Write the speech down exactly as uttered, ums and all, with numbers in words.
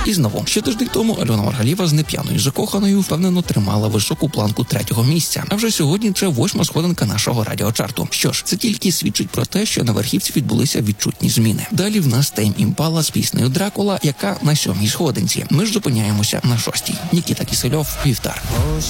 І знову, ще тиждень тому Альона Маргалієва з неп'яною закоханою впевнено тримала високу планку третього місця. А вже сьогодні це восьма сходинка нашого радіочарту. Що ж, це тільки свідчить про те, що на верхівці відбулися відчутні зміни. Далі в нас Тейм Імпала з піснею «Дракула», яка на сьомій сходинці. Ми ж зупиняємося на шостій. Нікіта Кісельов, «Вівтар».